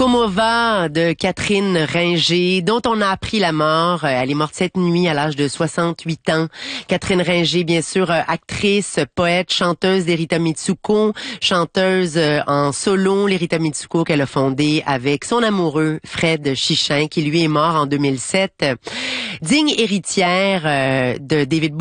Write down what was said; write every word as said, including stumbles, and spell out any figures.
Como va de Catherine Ringer, dont on a appris la mort. Elle est morte cette nuit à l'âge de soixante-huit ans. Catherine Ringer, bien sûr, actrice, poète, chanteuse d'Erita Mitsuko, chanteuse en solo, l'Erita Mitsuko qu'elle a fondée avec son amoureux Fred Chichin, qui lui est mort en deux mille sept. Digne héritière de David